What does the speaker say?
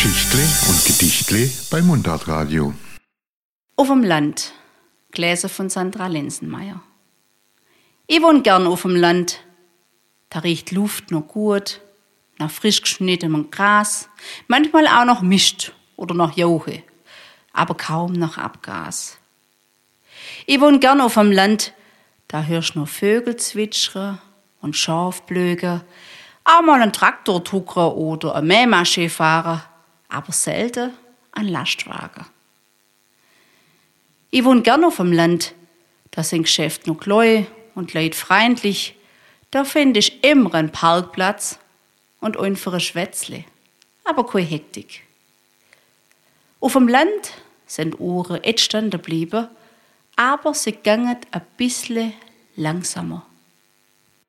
Geschichtle und Gedichtle bei Mundartradio. Auf dem Land. Gläser von Sandra Lenzenmeier. Ich wohne gern auf dem Land. Da riecht Luft noch gut, nach frisch geschnittenem Gras, manchmal auch noch Mist oder noch Jauche, aber kaum noch Abgas. Ich wohne gern auf dem Land. Da hörst du noch Vögel zwitschern und Schafblöke, auch mal einen Traktor tuckern oder eine Mähmaschine fahren, aber selten ein Lastwagen. Ich wohne gern auf dem Land. Da sind Geschäfte noch klein und leidfreundlich. Da finde ich immer einen Parkplatz und einfach ein Schwätzle, aber keine Hektik. Auf dem Land sind Uhren stehen geblieben, aber sie gingen ein bisschen langsamer.